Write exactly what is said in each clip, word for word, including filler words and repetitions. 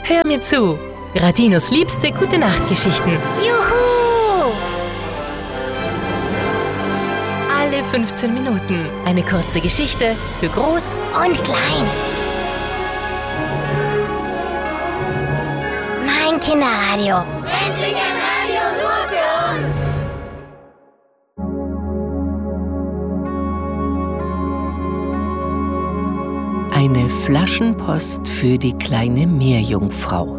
Hör mir zu. Radinos liebste Gute-Nacht-Geschichten. Juhu! Alle fünfzehn Minuten eine kurze Geschichte für Groß Und klein. Mein Kinderradio. Endlich ein Radio nur für uns! Eine Flaschenpost für die kleine Meerjungfrau.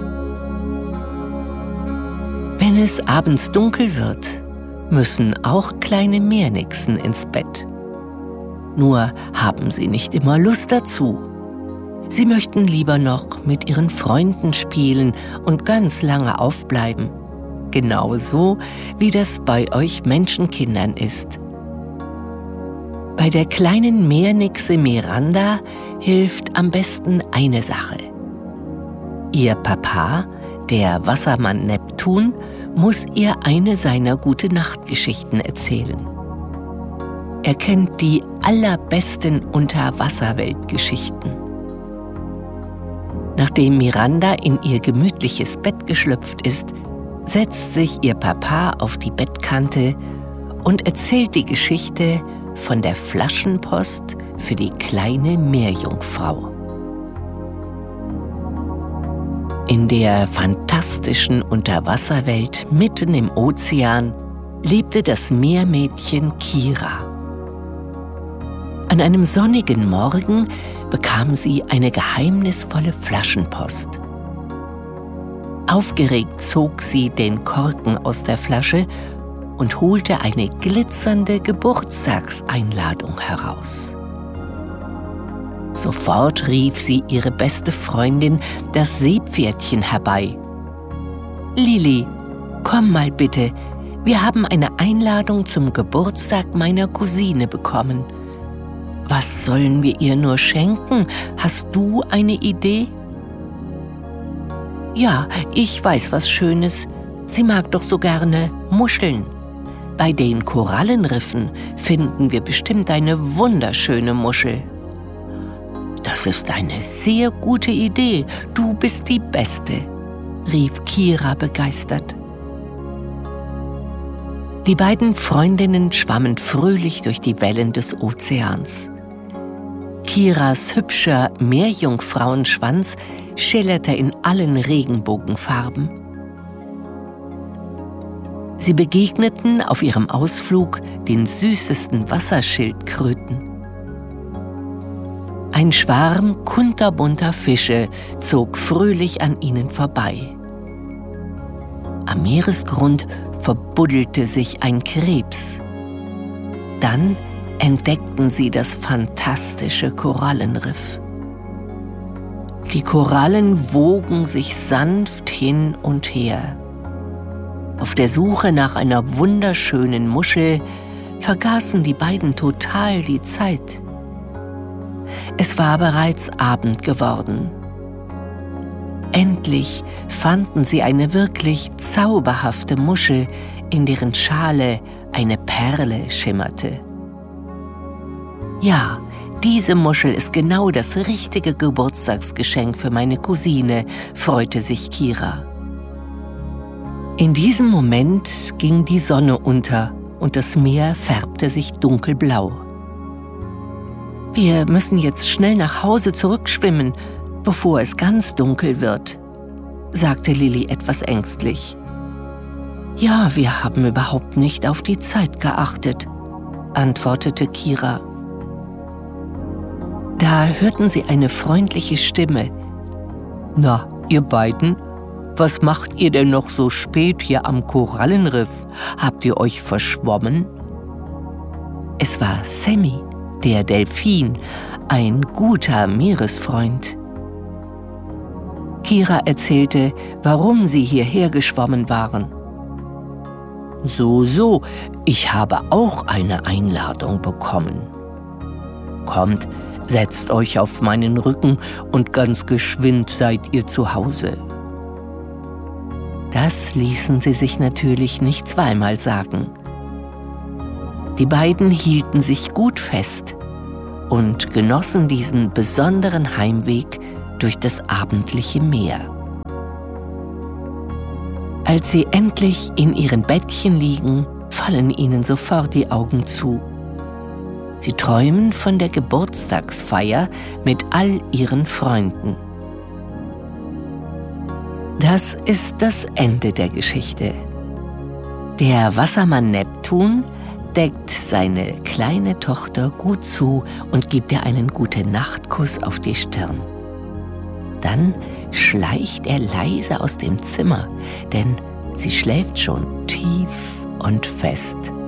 Wenn es abends dunkel wird, müssen auch kleine Meernixen ins Bett. Nur haben sie nicht immer Lust dazu. Sie möchten lieber noch mit ihren Freunden spielen und ganz lange aufbleiben. Genauso wie das bei euch Menschenkindern ist. Bei der kleinen Meernixe Miranda hilft am besten eine Sache. Ihr Papa, der Wassermann Neptun, muss ihr eine seiner Gute-Nacht-Geschichten erzählen. Er kennt die allerbesten Unterwasserweltgeschichten. Nachdem Miranda in ihr gemütliches Bett geschlüpft ist, setzt sich ihr Papa auf die Bettkante und erzählt die Geschichte von der Flaschenpost für die kleine Meerjungfrau. In der fantastischen Unterwasserwelt mitten im Ozean lebte das Meermädchen Kira. An einem sonnigen Morgen bekam sie eine geheimnisvolle Flaschenpost. Aufgeregt zog sie den Korken aus der Flasche und holte eine glitzernde Geburtstagseinladung heraus. Sofort rief sie ihre beste Freundin, das Seepferdchen, herbei. »Lili, komm mal bitte, wir haben eine Einladung zum Geburtstag meiner Cousine bekommen. Was sollen wir ihr nur schenken? Hast du eine Idee?« »Ja, ich weiß was Schönes. Sie mag doch so gerne Muscheln. Bei den Korallenriffen finden wir bestimmt eine wunderschöne Muschel.« »Das ist eine sehr gute Idee. Du bist die Beste«, rief Kira begeistert. Die beiden Freundinnen schwammen fröhlich durch die Wellen des Ozeans. Kiras hübscher Meerjungfrauenschwanz schillerte in allen Regenbogenfarben. Sie begegneten auf ihrem Ausflug den süßesten Wasserschildkröten. Ein Schwarm kunterbunter Fische zog fröhlich an ihnen vorbei. Am Meeresgrund verbuddelte sich ein Krebs. Dann entdeckten sie das fantastische Korallenriff. Die Korallen wogen sich sanft hin und her. Auf der Suche nach einer wunderschönen Muschel vergaßen die beiden total die Zeit. Es war bereits Abend geworden. Endlich fanden sie eine wirklich zauberhafte Muschel, in deren Schale eine Perle schimmerte. »Ja, diese Muschel ist genau das richtige Geburtstagsgeschenk für meine Cousine«, freute sich Kira. In diesem Moment ging die Sonne unter und das Meer färbte sich dunkelblau. »Wir müssen jetzt schnell nach Hause zurückschwimmen, bevor es ganz dunkel wird«, sagte Lili etwas ängstlich. »Ja, wir haben überhaupt nicht auf die Zeit geachtet«, antwortete Kira. Da hörten sie eine freundliche Stimme. »Na, ihr beiden, was macht ihr denn noch so spät hier am Korallenriff? Habt ihr euch verschwommen?« Es war Sammy, der Delfin, ein guter Meeresfreund. Kira erzählte, warum sie hierher geschwommen waren. »So, so, ich habe auch eine Einladung bekommen. Kommt, setzt euch auf meinen Rücken und ganz geschwind seid ihr zu Hause.« Das ließen sie sich natürlich nicht zweimal sagen. Die beiden hielten sich gut fest und genossen diesen besonderen Heimweg durch das abendliche Meer. Als sie endlich in ihren Bettchen liegen, fallen ihnen sofort die Augen zu. Sie träumen von der Geburtstagsfeier mit all ihren Freunden. Das ist das Ende der Geschichte. Der Wassermann Neptun deckt seine kleine Tochter gut zu und gibt ihr einen Gute-Nacht-Kuss auf die Stirn. Dann schleicht er leise aus dem Zimmer, denn sie schläft schon tief und fest.